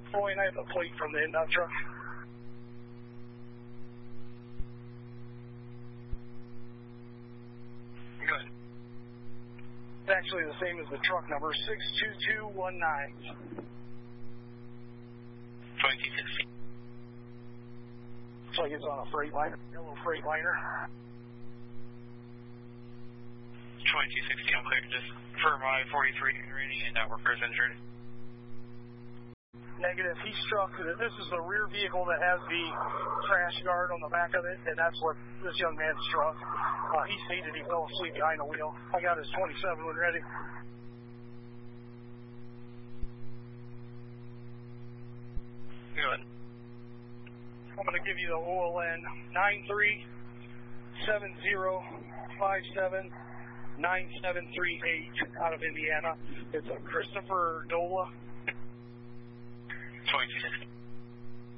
Boy, and I have the plate from the inbound truck. Good. It's actually the same as the truck number, 62219. 2060. Looks like it's on a Freightliner, yellow Freightliner. 2060, I'm clear. Just for my 43 rating and workers injured. Negative. He struck. This is the rear vehicle that has the crash guard on the back of it, and that's what this young man struck. He stated he fell asleep behind the wheel. I got his 27 when ready. Good. I'm going to give you the OLN 9370579738 out of Indiana. It's a Christopher Dola. 2060.